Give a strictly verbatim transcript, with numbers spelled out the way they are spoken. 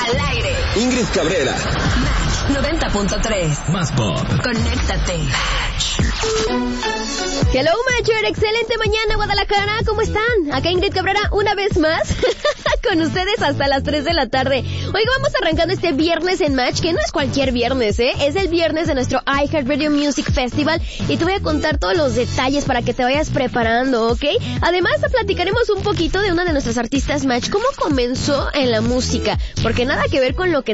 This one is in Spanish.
Al aire. Ingrid Cabrera. Match noventa punto tres. Más pop. Conéctate. Hello, Matcher. Excelente mañana, Guadalajara. ¿Cómo están? Acá Ingrid Cabrera una vez más con ustedes hasta las tres de la tarde. Oiga, vamos arrancando este viernes en Match, que no es cualquier viernes, ¿eh? Es el viernes de nuestro iHeartRadio Music Festival y te voy a contar todos los detalles para que te vayas preparando, ¿ok? Además, platicaremos un poquito de una de nuestras artistas Match, cómo comenzó en la música, porque nada que ver con lo que